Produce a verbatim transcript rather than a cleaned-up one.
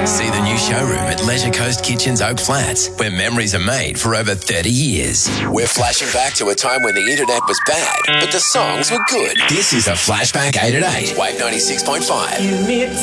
See the new showroom at Leisure Coast Kitchens Oak Flats, where memories are made for over thirty years. We're flashing back to a time when the internet was bad, but the songs were good. This is a Flashback eight at eight, Wave ninety-six point five.